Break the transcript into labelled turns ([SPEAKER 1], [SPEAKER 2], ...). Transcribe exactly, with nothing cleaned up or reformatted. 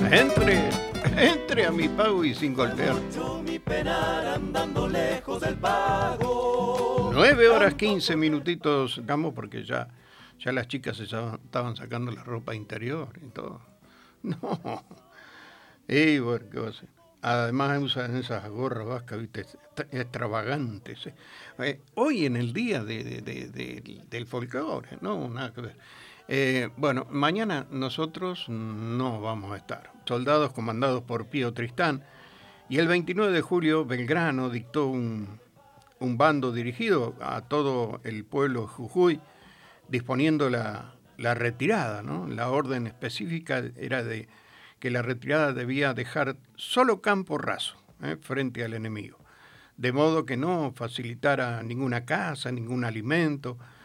[SPEAKER 1] Entre, entre a mi pago y sin golpear. Nueve horas quince minutitos, Gamo, porque ya, ya las chicas se estaban, estaban sacando la ropa interior y todo. No. Y bueno, ¿qué va a hacer? Además usan esas gorras vascas, viste, extravagantes. Eh, hoy en el día de, de, de, de, del folclore, no, nada que ver. Eh, bueno, mañana nosotros no vamos a estar. Soldados comandados por Pío Tristán. Y el veintinueve de julio Belgrano dictó un, un bando dirigido a todo el pueblo de Jujuy, disponiendo la, la retirada, ¿no? La orden específica era de que la retirada debía dejar solo campo raso, ¿eh? frente al enemigo, de modo que no facilitara ninguna casa, ningún alimento,